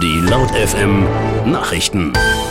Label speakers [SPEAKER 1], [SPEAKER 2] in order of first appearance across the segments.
[SPEAKER 1] Die Laut FM Nachrichten.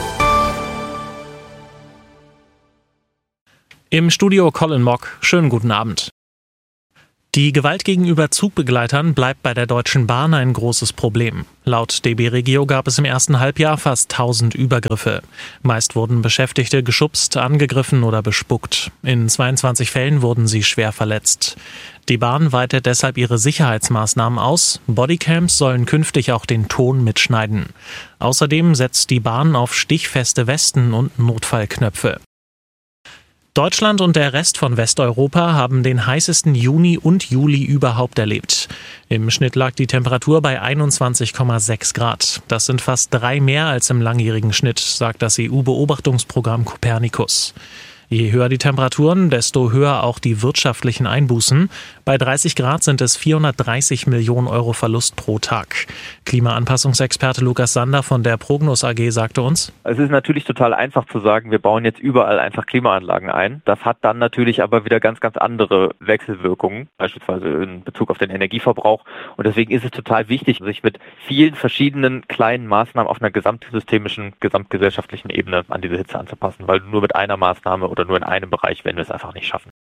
[SPEAKER 2] Im Studio Colin Mock. Schönen guten Abend. Die Gewalt gegenüber Zugbegleitern bleibt bei der Deutschen Bahn ein großes Problem. Laut DB Regio gab es im ersten Halbjahr fast 1000 Übergriffe. Meist wurden Beschäftigte geschubst, angegriffen oder bespuckt. In 22 Fällen wurden sie schwer verletzt. Die Bahn weitet deshalb ihre Sicherheitsmaßnahmen aus. Bodycams sollen künftig auch den Ton mitschneiden. Außerdem setzt die Bahn auf stichfeste Westen und Notfallknöpfe. Deutschland und der Rest von Westeuropa haben den heißesten Juni und Juli überhaupt erlebt. Im Schnitt lag die Temperatur bei 21,6 Grad. Das sind fast 3 mehr als im langjährigen Schnitt, sagt das EU-Beobachtungsprogramm Copernicus. Je höher die Temperaturen, desto höher auch die wirtschaftlichen Einbußen. Bei 30 Grad sind es 430 Millionen Euro Verlust pro Tag. Klimaanpassungsexperte Lukas Sander von der Prognos AG sagte uns:
[SPEAKER 3] Es ist natürlich total einfach zu sagen, wir bauen jetzt überall einfach Klimaanlagen ein. Das hat dann natürlich aber wieder ganz, ganz andere Wechselwirkungen, beispielsweise in Bezug auf den Energieverbrauch. Und deswegen ist es total wichtig, sich mit vielen verschiedenen kleinen Maßnahmen auf einer gesamtsystemischen, gesamtgesellschaftlichen Ebene an diese Hitze anzupassen, weil nur mit einer Maßnahme oder nur in einem Bereich werden wir es einfach nicht schaffen.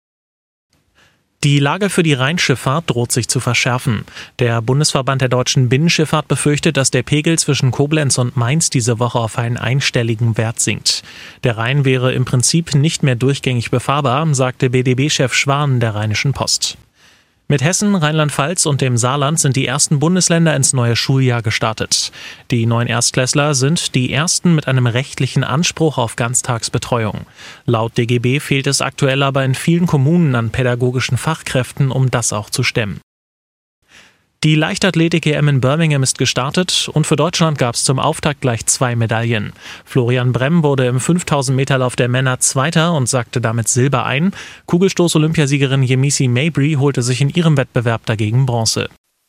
[SPEAKER 2] Die Lage für die Rheinschifffahrt droht sich zu verschärfen. Der Bundesverband der deutschen Binnenschifffahrt befürchtet, dass der Pegel zwischen Koblenz und Mainz diese Woche auf einen einstelligen Wert sinkt. Der Rhein wäre im Prinzip nicht mehr durchgängig befahrbar, sagte BDB-Chef Schwan der Rheinischen Post. Mit Hessen, Rheinland-Pfalz und dem Saarland sind die ersten Bundesländer ins neue Schuljahr gestartet. Die neuen Erstklässler sind die ersten mit einem rechtlichen Anspruch auf Ganztagsbetreuung. Laut DGB fehlt es aktuell aber in vielen Kommunen an pädagogischen Fachkräften, um das auch zu stemmen. Die Leichtathletik-EM in Birmingham ist gestartet und für Deutschland gab es zum Auftakt gleich 2 Medaillen. Florian Bremm wurde im 5000-Meter-Lauf der Männer Zweiter und sackte damit Silber ein. Kugelstoß-Olympiasiegerin Yemisi Mabry holte sich in ihrem Wettbewerb dagegen Bronze.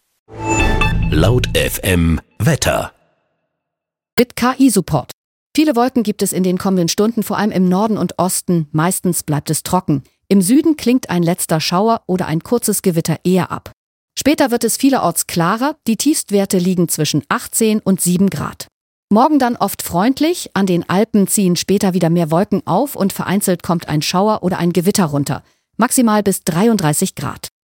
[SPEAKER 1] Laut FM Wetter.
[SPEAKER 4] Mit KI-Support. Viele Wolken gibt es in den kommenden Stunden, vor allem im Norden und Osten. Meistens bleibt es trocken. Im Süden klingt ein letzter Schauer oder ein kurzes Gewitter eher ab. Später wird es vielerorts klarer, die Tiefstwerte liegen zwischen 18 und 7 Grad. Morgen dann oft freundlich, an den Alpen ziehen später wieder mehr Wolken auf und vereinzelt kommt ein Schauer oder ein Gewitter runter. Maximal bis 33 Grad.